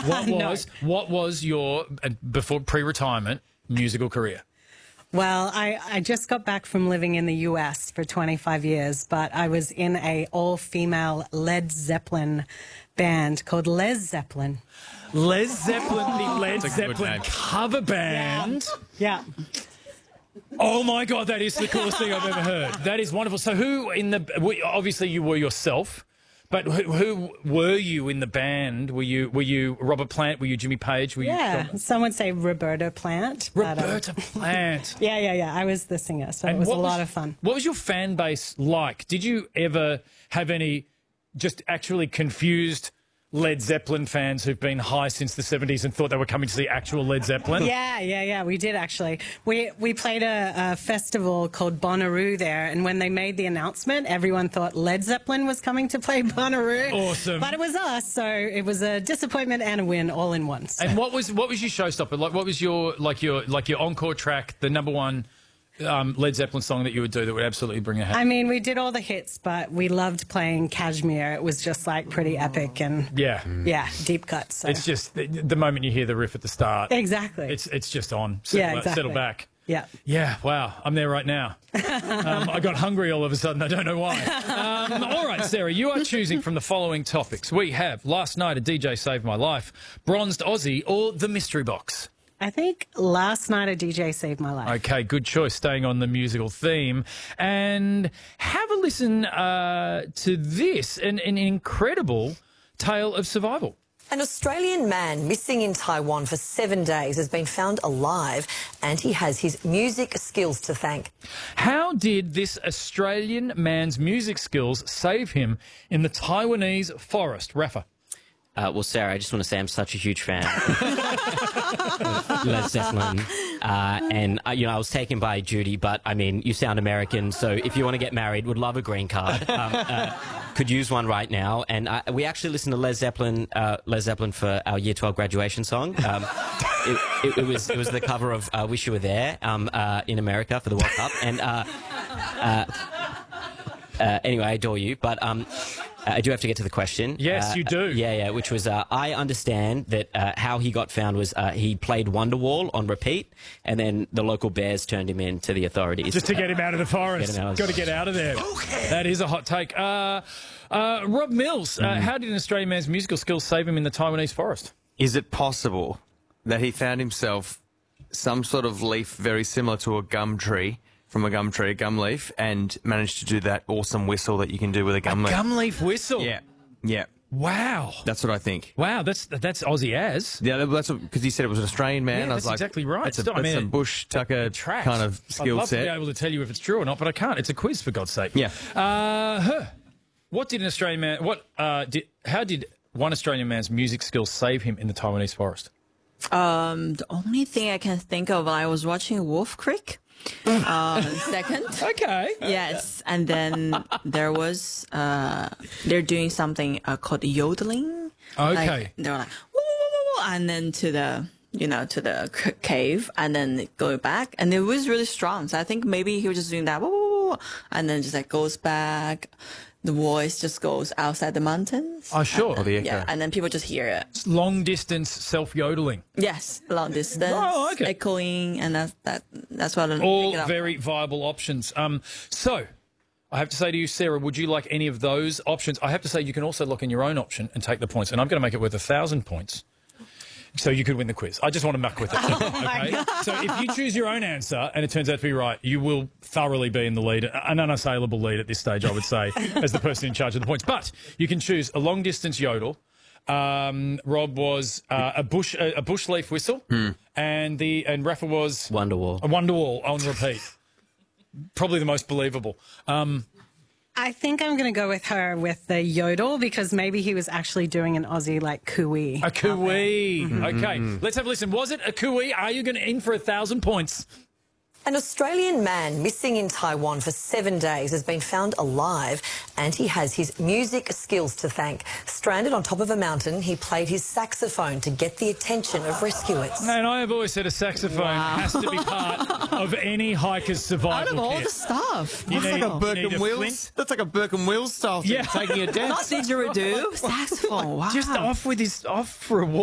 What was your, before pre-retirement, musical career? Well, I just got back from living in the US for 25 years, but I was in a all-female Led Zeppelin band called Les Zeppelin. Les Zeppelin, the Led Zeppelin cover band. Yeah. Oh my God, that is the coolest thing I've ever heard. That is wonderful. So who obviously you were yourself, but who were you in the band? Were you Robert Plant? Were you Jimmy Page? Were you some would say Roberta Plant. Roberta Plant. Yeah. I was the singer, so it was a lot of fun. What was your fan base like? Did you ever have any just actually confused Led Zeppelin fans who've been high since the 70s and thought they were coming to see actual Led Zeppelin? Yeah, we did actually. We played a festival called Bonnaroo there, and when they made the announcement, everyone thought Led Zeppelin was coming to play Bonnaroo. Awesome. But it was us, so it was a disappointment and a win all in one. So. And what was your showstopper? Like, what was your encore track, the number one Led Zeppelin song that you would do that would absolutely bring a hat? I mean, we did all the hits, but we loved playing Kashmir. It was just like pretty epic and deep cuts. So. It's just the moment you hear the riff at the start. Exactly. It's just on. Settle back. Yeah. Yeah. Wow. I'm there right now. I got hungry all of a sudden. I don't know why. All right, Sarah, you are choosing from the following topics. We have Last Night a DJ Saved My Life, Bronzed Aussie, or The Mystery Box. I think Last Night a DJ Saved My Life. Okay, good choice, staying on the musical theme. And have a listen to this, an incredible tale of survival. An Australian man missing in Taiwan for 7 days has been found alive, and he has his music skills to thank. How did this Australian man's music skills save him in the Taiwanese forest? Rafa. Well, Sarah, I just want to say I'm such a huge fan of Led Zeppelin. And I was taken by Judy, but, I mean, you sound American, so if you want to get married, would love a green card. Could use one right now. And we actually listened to Led Zeppelin for our Year 12 graduation song. It was the cover of Wish You Were There in America for the World Cup. And anyway, I adore you, but I do have to get to the question. Yes, you do. Yeah, which was, I understand that how he got found was he played Wonderwall on repeat, and then the local bears turned him in to the authorities. Just to get him out of the forest. Got to get out of there. Okay. That is a hot take. Rob Mills, how did an Australian man's musical skills save him in the Taiwanese forest? Is it possible that he found himself some sort of leaf very similar to a gum tree, from a gum tree, a gum leaf, and managed to do that awesome whistle that you can do with a gum leaf? Gum leaf whistle? Yeah. Wow. That's what I think. Wow, that's Aussie as. Yeah, that's because he said it was an Australian man. Yeah, I was like, exactly right. That's a Bush Tucker kind of skill I'd love set. to be able to tell you if it's true or not, but I can't. It's a quiz, for God's sake. Yeah. What did an Australian man? How did one Australian man's music skills save him in the Taiwanese forest? The only thing I can think of, I was watching Wolf Creek. Second. Okay. Yes, and then there was they're doing something called yodeling. Okay. Like, they were like woo, woo, woo, and then to the cave, and then go back, and it was really strong. So I think maybe he was just doing that, woo, woo, woo, and then just like goes back. The voice just goes outside the mountains. Oh, sure. The echo. Yeah, and then people just hear it. It's long distance self yodeling. Yes, long distance, okay. echoing, and that's what I'm all very viable options. So I have to say to you, Sarah, would you like any of those options? I have to say you can also lock in your own option and take the points, and I'm going to make it worth 1,000 points. So you could win the quiz. I just want to muck with it. Okay? So if you choose your own answer and it turns out to be right, you will thoroughly be in the lead, an unassailable lead at this stage, I would say, as the person in charge of the points. But you can choose a long-distance yodel. Rob was a bush leaf whistle, and Rafa was Wonderwall. A Wonderwall on repeat. Probably the most believable. I think I'm going to go with her with the yodel because maybe he was actually doing an Aussie like cooey. A cooey. Okay, let's have a listen. Was it a cooey? Are you going to in for 1,000 points? An Australian man missing in Taiwan for 7 days has been found alive, and he has his music skills to thank. Stranded on top of a mountain, he played his saxophone to get the attention of rescuers. And I have always said a saxophone has to be part of any hiker's survival out of all kit. the stuff. That's like a Burke and Wills. That's like a Burke and Wills style thing. Yeah. Taking a dance. Not didgeridoo, saxophone. Wow. Just off for a walk.